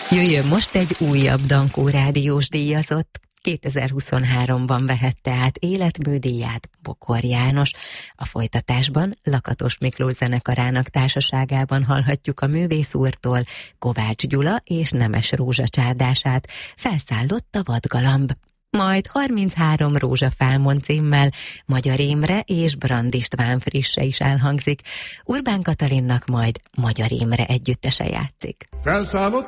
Jöjjön most egy újabb Dankó rádiós díjazott. 2023-ban vehette át életműdíját Bokor János. A folytatásban Lakatos Miklós zenekarának társaságában hallhatjuk a művész úrtól Kovács Gyula és Nemes Rózsa csárdását. Felszállott a vadgalamb. Majd 33 rózsafálmon címmel Magyar Imre és Brand István frisse is elhangzik. Urbán Katalinnak majd Magyar Imre együttese játszik. Felszállott